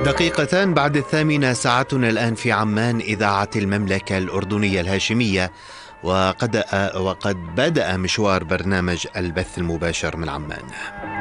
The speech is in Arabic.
دقيقتان بعد 8 ساعتنا الآن في عمان، إذاعة المملكة الأردنية الهاشمية، وقد بدأ مشوار برنامج البث المباشر من عمان.